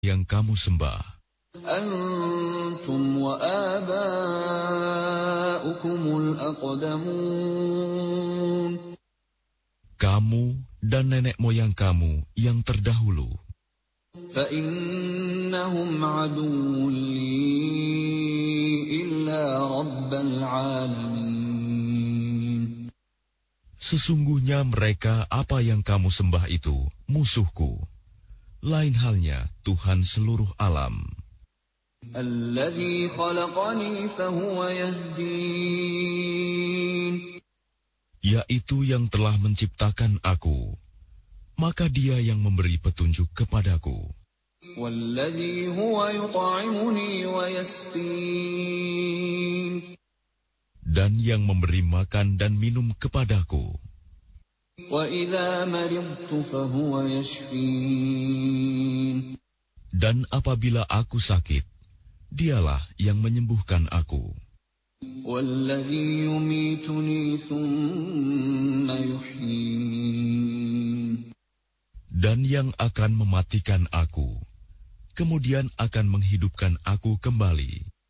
yang kamu sembah. أنتم وآباؤكم الأقدمون Kamu dan nenek moyang kamu yang terdahulu. فإنهم عدو لي إلا رب العالمين Sesungguhnya mereka apa yang kamu sembah itu musuhku. Lain halnya Tuhan seluruh alam. الذي خلقني فهو يهدين Yaitu yang telah menciptakan aku, maka dia yang memberi petunjuk kepadaku. والذي هو يطعمني ويسقين Dan yang memberi makan dan minum kepadaku. وإذا مرضت فهو يشفين Dan apabila aku sakit, dialah yang menyembuhkan aku. والذي يميتني ثم يحيين Dan yang akan mematikan aku, kemudian akan menghidupkan aku kembali.